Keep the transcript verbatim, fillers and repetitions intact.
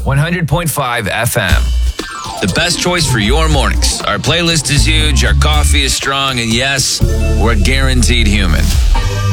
one hundred point five F M. The best choice for your mornings. Our playlist is huge, our coffee is strong, and yes, we're guaranteed human.